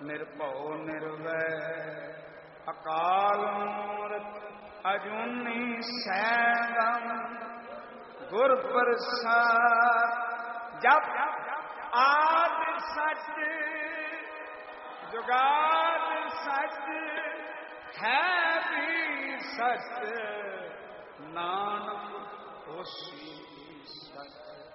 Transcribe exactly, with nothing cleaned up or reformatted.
ਨਿਰਭਉ ਨਿਰਵੈਰ ਅਕਾਲ ਮੂਰਤਿ ਅਜੂਨੀ ਸੈਭੰ ਗੁਰ ਪ੍ਰਸਾਦਿ। ਜਪ ਆਦਿ ਸਚ ਜੁਗਾਦਿ ਸਚ ਹੈ ਵੀ ਸਚ ਨਾਨਕ ਹੋਸੀ ਸਚ।